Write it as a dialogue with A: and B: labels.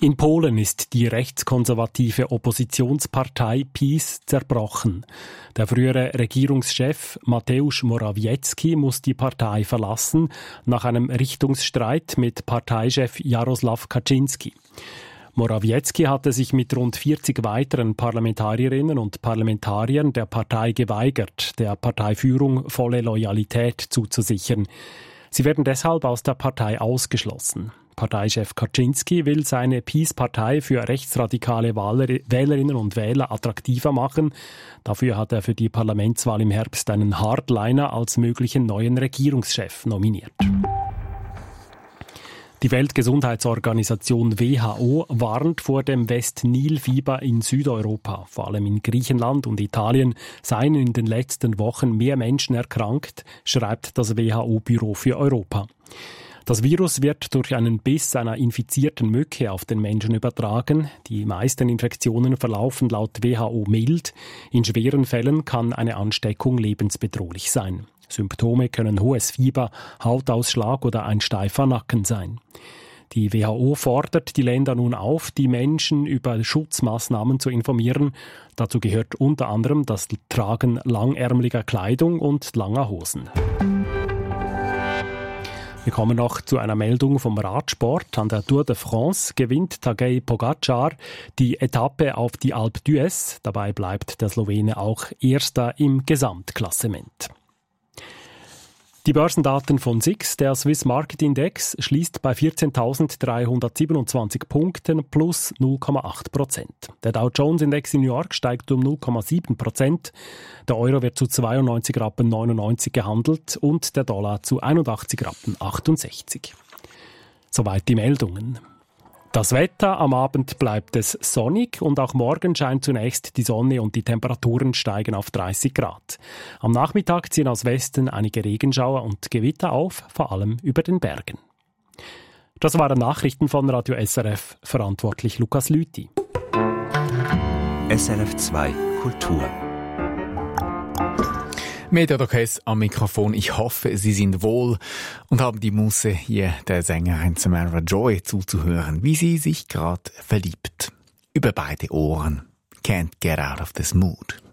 A: In Polen ist die rechtskonservative Oppositionspartei PiS zerbrochen. Der frühere Regierungschef Mateusz Morawiecki muss die Partei verlassen, nach einem Richtungsstreit mit Parteichef Jarosław Kaczyński. Morawiecki hatte sich mit rund 40 weiteren Parlamentarierinnen und Parlamentariern der Partei geweigert, der Parteiführung volle Loyalität zuzusichern. Sie werden deshalb aus der Partei ausgeschlossen. Parteichef Kaczyński will seine PiS-Partei für rechtsradikale Wählerinnen und Wähler attraktiver machen. Dafür hat er für die Parlamentswahl im Herbst einen Hardliner als möglichen neuen Regierungschef nominiert. Die Weltgesundheitsorganisation WHO warnt vor dem West-Nil-Fieber in Südeuropa. Vor allem in Griechenland und Italien seien in den letzten Wochen mehr Menschen erkrankt, schreibt das WHO-Büro für Europa. Das Virus wird durch einen Biss einer infizierten Mücke auf den Menschen übertragen. Die meisten Infektionen verlaufen laut WHO mild. In schweren Fällen kann eine Ansteckung lebensbedrohlich sein. Symptome können hohes Fieber, Hautausschlag oder ein steifer Nacken sein. Die WHO fordert die Länder nun auf, die Menschen über Schutzmaßnahmen zu informieren. Dazu gehört unter anderem das Tragen langärmeliger Kleidung und langer Hosen. Wir kommen noch zu einer Meldung vom Radsport. An der Tour de France gewinnt Tadej Pogačar die Etappe auf die Alpe d'Huez. Dabei bleibt der Slowene auch Erster im Gesamtklassement. Die Börsendaten von SIX, der Swiss Market Index, schließt bei 14.327 Punkten plus 0,8%. Der Dow Jones Index in New York steigt um 0,7%. Der Euro wird zu 92,99 Rappen gehandelt und der Dollar zu 81,68 Rappen. Soweit die Meldungen. Das Wetter, am Abend bleibt es sonnig und auch morgen scheint zunächst die Sonne und die Temperaturen steigen auf 30 Grad. Am Nachmittag ziehen aus Westen einige Regenschauer und Gewitter auf, vor allem über den Bergen. Das waren Nachrichten von Radio SRF, verantwortlich Lukas Lüthi.
B: SRF 2 Kultur.
C: Mediadokes am Mikrofon. Ich hoffe, Sie sind wohl und haben die Muße, hier der Sängerin Samara Joy zuzuhören, wie sie sich gerade verliebt. Über beide Ohren. Can't get out of this mood.